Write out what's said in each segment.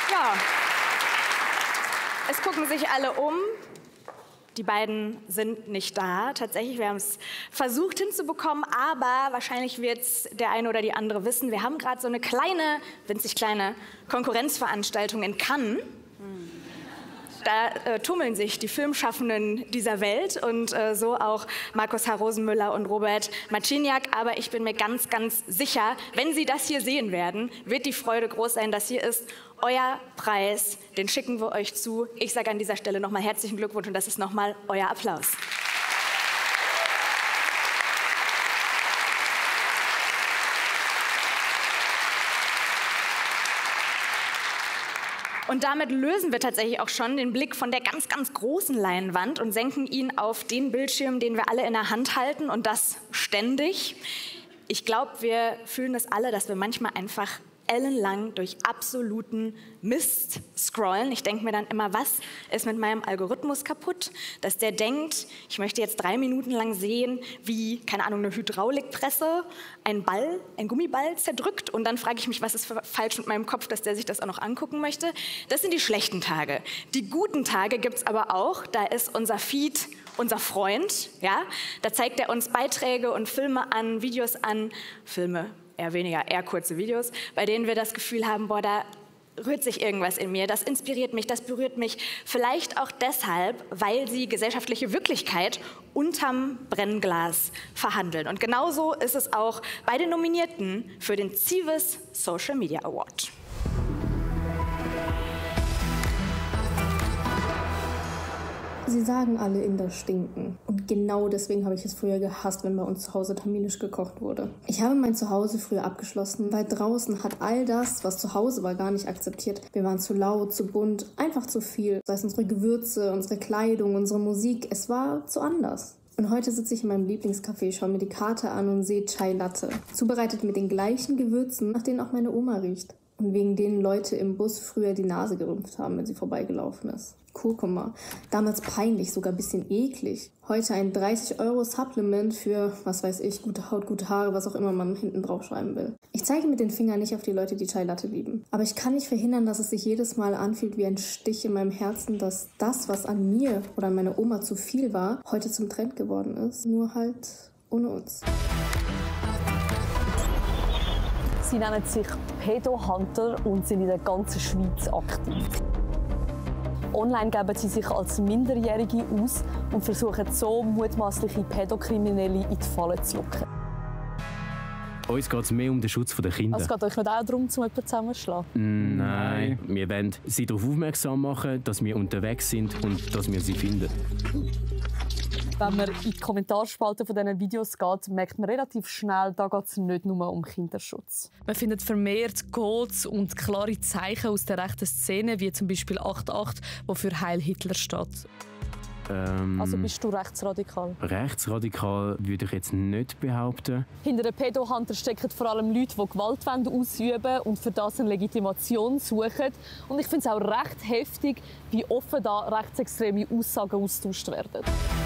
Ja, es gucken sich alle um. Die beiden sind nicht da. Tatsächlich, wir haben es versucht hinzubekommen, aber wahrscheinlich wird es der eine oder die andere wissen. Wir haben gerade so eine kleine, winzig kleine Konkurrenzveranstaltung in Cannes. Da tummeln sich die Filmschaffenden dieser Welt und so auch Markus H. Rosenmüller und Robert Marciniak. Aber ich bin mir ganz, ganz sicher, wenn Sie das hier sehen werden, wird die Freude groß sein. Das hier ist euer Preis, den schicken wir euch zu. Ich sage an dieser Stelle nochmal herzlichen Glückwunsch und das ist nochmal euer Applaus. Und damit lösen wir tatsächlich auch schon den Blick von der ganz, ganz großen Leinwand und senken ihn auf den Bildschirm, den wir alle in der Hand halten und das ständig. Ich glaube, wir fühlen das alle, dass wir manchmal einfach ellenlang durch absoluten Mist scrollen. Ich denke mir dann immer, was ist mit meinem Algorithmus kaputt, dass der denkt, ich möchte jetzt 3 Minuten lang sehen, wie, keine Ahnung, eine Hydraulikpresse einen Gummiball zerdrückt und dann frage ich mich, was ist falsch mit meinem Kopf, dass der sich das auch noch angucken möchte. Das sind die schlechten Tage. Die guten Tage gibt es aber auch, da ist unser Feed unser Freund, ja? Da zeigt er uns Beiträge und Filme an, Videos an, Filme, eher weniger, eher kurze Videos, bei denen wir das Gefühl haben, boah, da rührt sich irgendwas in mir, das inspiriert mich, das berührt mich. Vielleicht auch deshalb, weil sie gesellschaftliche Wirklichkeit unterm Brennglas verhandeln. Und genauso ist es auch bei den Nominierten für den Civis Social Media Award. Sie sagen alle, Inder stinken. Und genau deswegen habe ich es früher gehasst, wenn bei uns zu Hause tamilisch gekocht wurde. Ich habe mein Zuhause früher abgeschlossen, weil draußen hat all das, was zu Hause war, gar nicht akzeptiert. Wir waren zu laut, zu bunt, einfach zu viel. Sei es unsere Gewürze, unsere Kleidung, unsere Musik. Es war zu anders. Und heute sitze ich in meinem Lieblingscafé, schaue mir die Karte an und sehe Chai Latte. Zubereitet mit den gleichen Gewürzen, nach denen auch meine Oma riecht. Und wegen denen Leute im Bus früher die Nase gerümpft haben, wenn sie vorbeigelaufen ist. Kurkuma. Damals peinlich, sogar ein bisschen eklig. Heute ein 30-Euro-Supplement für, was weiß ich, gute Haut, gute Haare, was auch immer man hinten drauf schreiben will. Ich zeige mit den Fingern nicht auf die Leute, die Chai Latte lieben. Aber ich kann nicht verhindern, dass es sich jedes Mal anfühlt wie ein Stich in meinem Herzen, dass das, was an mir oder an meiner Oma zu viel war, heute zum Trend geworden ist. Nur halt ohne uns. Sie nennen sich Pedo-Hunter und sind in der ganzen Schweiz aktiv. Online geben sie sich als Minderjährige aus und versuchen so mutmaßliche Pädokriminelle in die Falle zu locken. Uns geht es mehr um den Schutz der Kinder. Also es geht euch nicht auch darum, jemanden zusammenzuschlagen? Nein, wir wollen sie darauf aufmerksam machen, dass wir unterwegs sind und dass wir sie finden. Wenn man in die Kommentarspalte von diesen Videos geht, merkt man relativ schnell, da geht es nicht nur um Kinderschutz. Man findet vermehrt Codes und klare Zeichen aus der rechten Szene, wie zum Beispiel 8.8, wo für Heil Hitler steht. Also bist du rechtsradikal? Rechtsradikal würde ich jetzt nicht behaupten. Hinter den Pedo-Hunter stecken vor allem Leute, die Gewalt ausüben und für das eine Legitimation suchen. Und ich finde es auch recht heftig, wie offen da rechtsextreme Aussagen austauscht werden.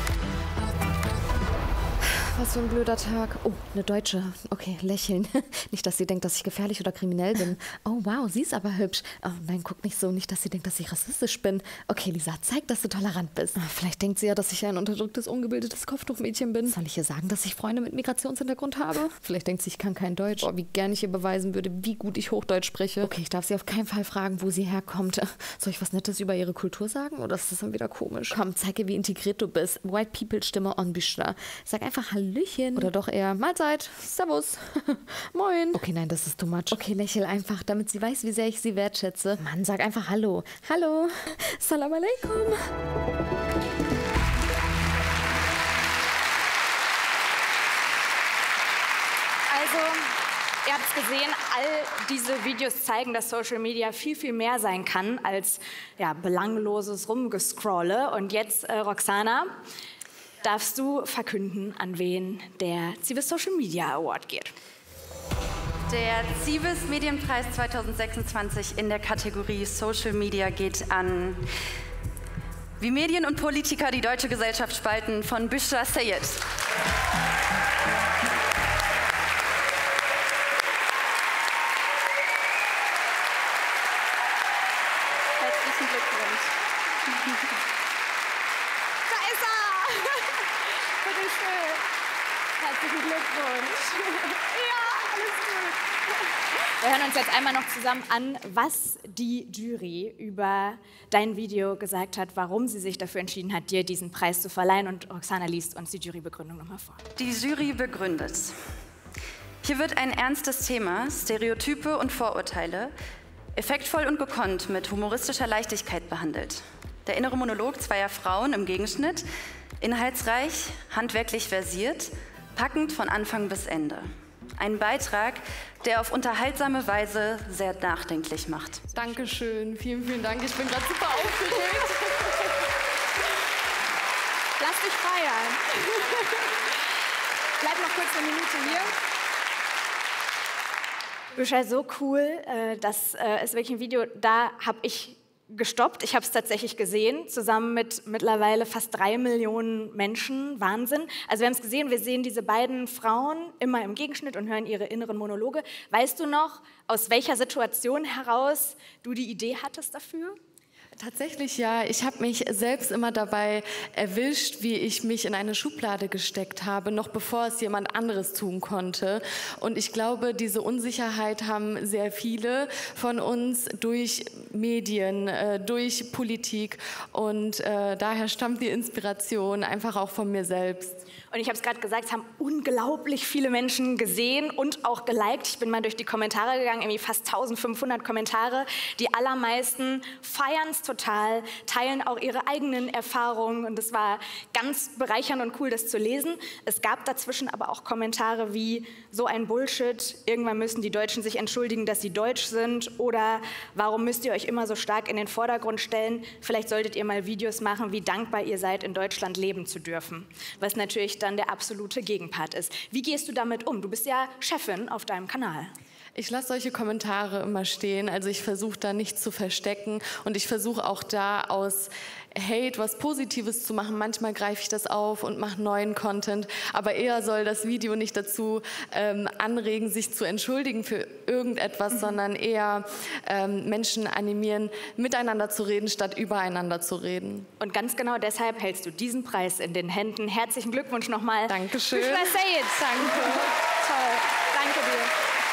Was für ein blöder Tag. Oh, eine Deutsche. Okay, lächeln. Nicht, dass sie denkt, dass ich gefährlich oder kriminell bin. Oh, wow, sie ist aber hübsch. Oh nein, guck nicht so. Nicht, dass sie denkt, dass ich rassistisch bin. Okay, Lisa, zeig, dass du tolerant bist. Vielleicht denkt sie ja, dass ich ein unterdrücktes, ungebildetes Kopftuchmädchen bin. Soll ich ihr sagen, dass ich Freunde mit Migrationshintergrund habe? Vielleicht denkt sie, ich kann kein Deutsch. Oh, wie gern ich ihr beweisen würde, wie gut ich Hochdeutsch spreche. Okay, ich darf sie auf keinen Fall fragen, wo sie herkommt. Soll ich was Nettes über ihre Kultur sagen? Oder ist das dann wieder komisch? Komm, zeige, wie integriert du bist. White People Stimme on Bishra. Sag einfach Hallöchen. Oder doch eher Mahlzeit, Servus, Moin. Okay, nein, das ist too much. Okay, lächel einfach, damit sie weiß, wie sehr ich sie wertschätze. Mann, sag einfach Hallo. Hallo. Salam alaikum. Also, ihr habt es gesehen, all diese Videos zeigen, dass Social Media viel, viel mehr sein kann als ja, belangloses Rumgescrolle. Und jetzt, Roxana, darfst du verkünden, an wen der Civis Social Media Award geht. Der Civis Medienpreis 2026 in der Kategorie Social Media geht an Wie Medien und Politiker die deutsche Gesellschaft spalten von Bishra Sayed. Herzlichen Glückwunsch. Da ist er! Bitte schön. Herzlichen Glückwunsch. Ja, alles gut. Wir hören uns jetzt einmal noch zusammen an, was die Jury über dein Video gesagt hat, warum sie sich dafür entschieden hat, dir diesen Preis zu verleihen. Und Roxana liest uns die Jurybegründung nochmal vor. Die Jury begründet. Hier wird ein ernstes Thema, Stereotype und Vorurteile, effektvoll und gekonnt mit humoristischer Leichtigkeit behandelt. Der innere Monolog zweier Frauen im Gegenschnitt, inhaltsreich, handwerklich versiert, packend von Anfang bis Ende. Ein Beitrag, der auf unterhaltsame Weise sehr nachdenklich macht. Dankeschön, vielen, vielen Dank. Ich bin gerade super aufgeregt. Lass dich feiern. Bleib noch kurz eine Minute hier. Büscha, so cool, das ist wirklich ein Video, da habe ich gestoppt. Ich habe es tatsächlich gesehen, zusammen mit mittlerweile fast 3 Millionen Menschen. Wahnsinn. Also wir haben es gesehen, wir sehen diese beiden Frauen immer im Gegenschnitt und hören ihre inneren Monologe. Weißt du noch, aus welcher Situation heraus du die Idee hattest dafür? Tatsächlich ja. Ich habe mich selbst immer dabei erwischt, wie ich mich in eine Schublade gesteckt habe, noch bevor es jemand anderes tun konnte. Und ich glaube, diese Unsicherheit haben sehr viele von uns durch Medien, durch Politik. Und daher stammt die Inspiration einfach auch von mir selbst. Und ich habe es gerade gesagt, es haben unglaublich viele Menschen gesehen und auch geliked. Ich bin mal durch die Kommentare gegangen, irgendwie fast 1500 Kommentare. Die allermeisten feiern es total, teilen auch ihre eigenen Erfahrungen. Und es war ganz bereichernd und cool, das zu lesen. Es gab dazwischen aber auch Kommentare wie, so ein Bullshit, irgendwann müssen die Deutschen sich entschuldigen, dass sie deutsch sind. Oder warum müsst ihr euch immer so stark in den Vordergrund stellen? Vielleicht solltet ihr mal Videos machen, wie dankbar ihr seid, in Deutschland leben zu dürfen. Was natürlich dann der absolute Gegenpart ist. Wie gehst du damit um? Du bist ja Chefin auf deinem Kanal. Ich lasse solche Kommentare immer stehen, also ich versuche da nichts zu verstecken und ich versuche auch da aus Hate was Positives zu machen. Manchmal greife ich das auf und mache neuen Content, aber eher soll das Video nicht dazu anregen, sich zu entschuldigen für irgendetwas, sondern eher Menschen animieren, miteinander zu reden, statt übereinander zu reden. Und ganz genau deshalb hältst du diesen Preis in den Händen. Herzlichen Glückwunsch nochmal. Dankeschön. Büchler Sayed. Danke. Toll. Danke dir.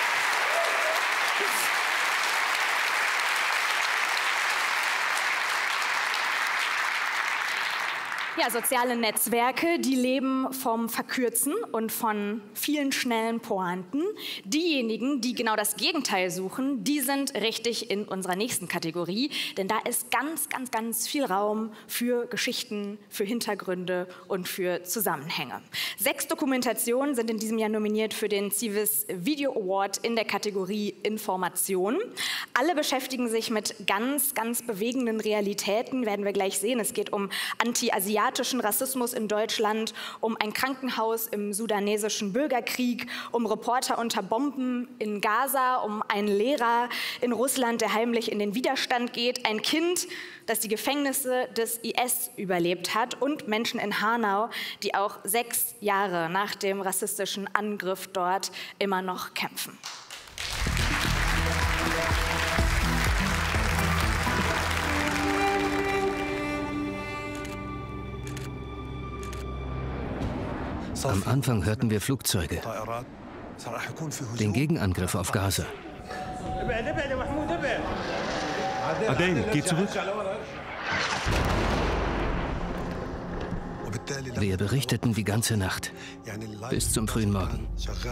Ja, soziale Netzwerke, die leben vom Verkürzen und von vielen schnellen Pointen. Diejenigen, die genau das Gegenteil suchen, die sind richtig in unserer nächsten Kategorie. Denn da ist ganz, ganz, ganz viel Raum für Geschichten, für Hintergründe und für Zusammenhänge. 6 Dokumentationen sind in diesem Jahr nominiert für den Civis Video Award in der Kategorie Information. Alle beschäftigen sich mit ganz, ganz bewegenden Realitäten, werden wir gleich sehen. Es geht um anti-asiatischen Rassismus in Deutschland, um ein Krankenhaus im sudanesischen Bürgerkrieg, um Reporter unter Bomben in Gaza, um einen Lehrer in Russland, der heimlich in den Widerstand geht, ein Kind, das die Gefängnisse des IS überlebt hat und Menschen in Hanau, die auch 6 Jahre nach dem rassistischen Angriff dort immer noch kämpfen. Am Anfang hörten wir Flugzeuge, den Gegenangriff auf Gaza. Adel, geh zurück. Wir berichteten die ganze Nacht, bis zum frühen Morgen.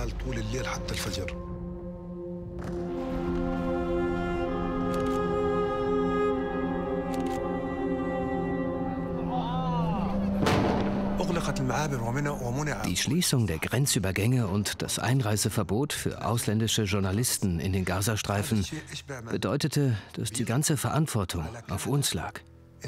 Die Schließung der Grenzübergänge und das Einreiseverbot für ausländische Journalisten in den Gazastreifen bedeutete, dass die ganze Verantwortung auf uns lag.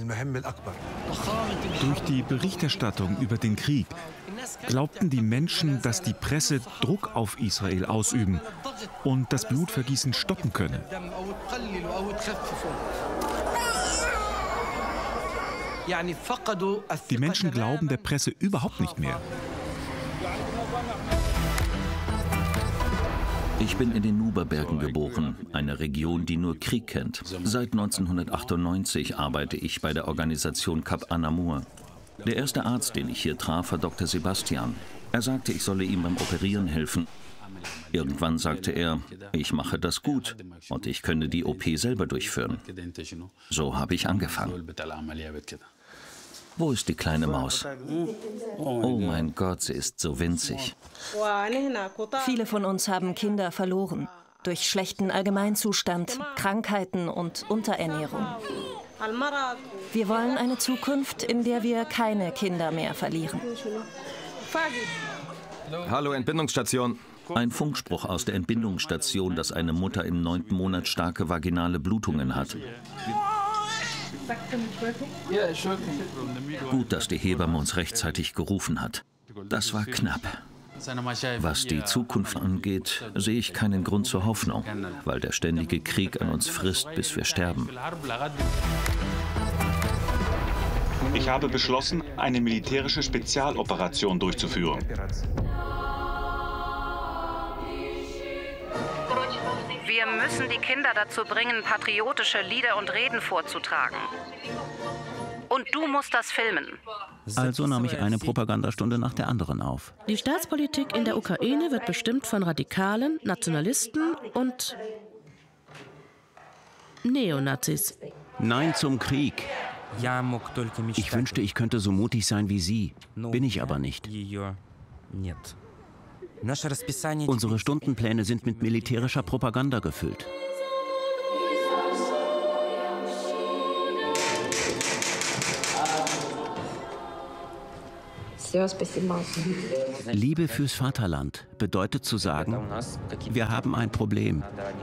Durch die Berichterstattung über den Krieg glaubten die Menschen, dass die Presse Druck auf Israel ausüben und das Blutvergießen stoppen könne. Die Menschen glauben der Presse überhaupt nicht mehr. Ich bin in den Nuba-Bergen geboren, eine Region, die nur Krieg kennt. Seit 1998 arbeite ich bei der Organisation Cap Anamur. Der erste Arzt, den ich hier traf, war Dr. Sebastian. Er sagte, ich solle ihm beim Operieren helfen. Irgendwann sagte er, ich mache das gut und ich könne die OP selber durchführen. So habe ich angefangen. Wo ist die kleine Maus? Oh mein Gott, sie ist so winzig. Viele von uns haben Kinder verloren. Durch schlechten Allgemeinzustand, Krankheiten und Unterernährung. Wir wollen eine Zukunft, in der wir keine Kinder mehr verlieren. Hallo, Entbindungsstation. Ein Funkspruch aus der Entbindungsstation, dass eine Mutter im 9. Monat starke vaginale Blutungen hat. Gut, dass die Hebamme uns rechtzeitig gerufen hat. Das war knapp. Was die Zukunft angeht, sehe ich keinen Grund zur Hoffnung, weil der ständige Krieg an uns frisst, bis wir sterben. Ich habe beschlossen, eine militärische Spezialoperation durchzuführen. Wir müssen die Kinder dazu bringen, patriotische Lieder und Reden vorzutragen. Und du musst das filmen. Also nahm ich eine Propagandastunde nach der anderen auf. Die Staatspolitik in der Ukraine wird bestimmt von Radikalen, Nationalisten und Neonazis. Nein zum Krieg. Ich wünschte, ich könnte so mutig sein wie Sie. Bin ich aber nicht. Unsere Stundenpläne sind mit militärischer Propaganda gefüllt. Liebe fürs Vaterland bedeutet zu sagen, wir haben ein Problem.